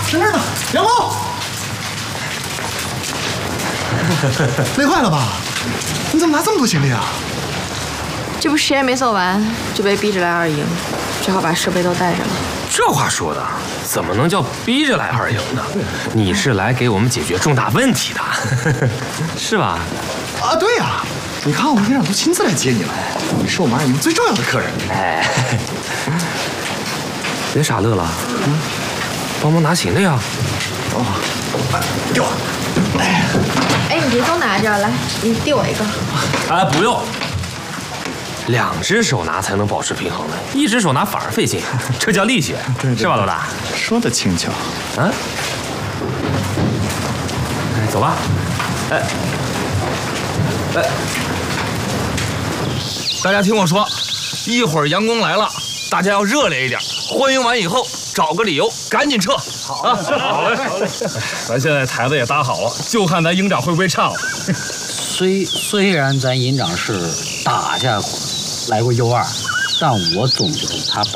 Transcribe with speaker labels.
Speaker 1: 在那儿呢，杨峰。累坏了吧？你怎么拿这么多行李啊？
Speaker 2: 这不实验没做完，就被逼着来二营，只好把设备都带着了。
Speaker 3: 这话说的，怎么能叫逼着来二营呢？你是来给我们解决重大问题的，是吧？
Speaker 1: 啊，对呀，你看我们营长都亲自来接你了，你是我们二营最重要的客人。
Speaker 3: 哎，别傻乐了，帮忙拿行李啊！
Speaker 1: 哦，给我。
Speaker 2: 哎，你别都拿着，来，你递我一个。
Speaker 3: 哎，不用。2只手拿才能保持平衡的，1只手拿反而费劲，这叫力学，是吧，老大？
Speaker 1: 说的轻巧。
Speaker 3: 啊，哎，走吧。哎，
Speaker 4: 大家听我说，一会儿阳光来了，大家要热烈一点。欢迎完以后，找个理由赶紧撤。好啊，好嘞，好嘞。咱现在台子也搭好了，就看咱营长会不会唱了。
Speaker 5: 虽然咱营长是打架来过U2，但我总觉得他